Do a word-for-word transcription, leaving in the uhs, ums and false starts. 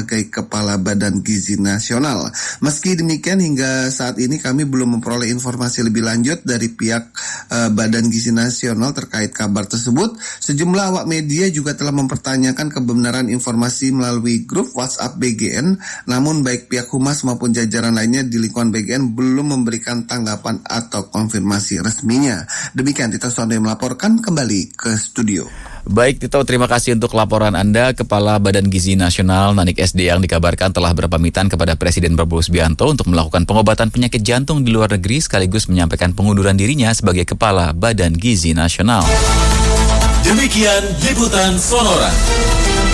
sebagai Kepala Badan Gizi Nasional. Meski demikian, hingga saat ini kami belum memperoleh informasi lebih lanjut dari pihak uh, Badan Gizi Nasional terkait kabar tersebut. Sejumlah awak media juga telah mempertanyakan kebenaran informasi melalui grup WhatsApp B G N, namun baik pihak Humas maupun jajaran lainnya di lingkungan B G N belum memberikan tanggapan atau konfirmasi resminya. Demikian Tito Sonde melaporkan, kembali ke studio. Baik Tito, terima kasih untuk laporan Anda. Kepala Badan Gizi Nasional Nanik S D yang dikabarkan telah berpamitan kepada Presiden Prabowo Subianto untuk melakukan pengobatan penyakit jantung di luar negeri sekaligus menyampaikan pengunduran dirinya sebagai Kepala Badan Gizi Nasional. Demikian liputan Sonora.